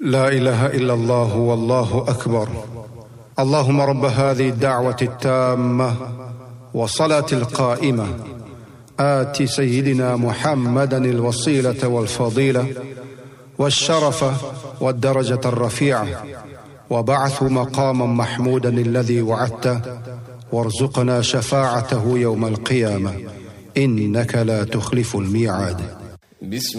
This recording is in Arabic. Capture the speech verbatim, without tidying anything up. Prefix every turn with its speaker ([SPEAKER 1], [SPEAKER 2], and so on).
[SPEAKER 1] لا إله إلا الله والله أكبر. اللهم رب هذه الدعوة التامة والصلاة القائمة آت سيدنا محمدا الوسيلة والفضيلة والشرف والدرجة الرفيعة وبعث مقاما محمودا الذي وعدته وارزقنا شفاعته يوم القيامة إنك لا تخلف الميعاد.
[SPEAKER 2] بسم